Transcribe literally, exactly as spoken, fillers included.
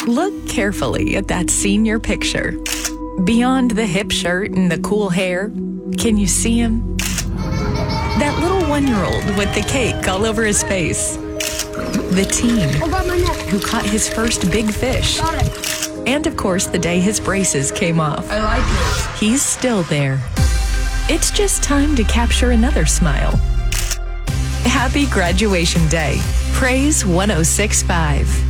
Look carefully at that senior picture. Beyond the hip shirt and the cool hair, can you see him? That little one-year-old with the cake all over his face. The teen who caught his first big fish. And of course, the day his braces came off. I like it. He's still there. It's just time to capture another smile. Happy graduation day. Praise one oh six point five.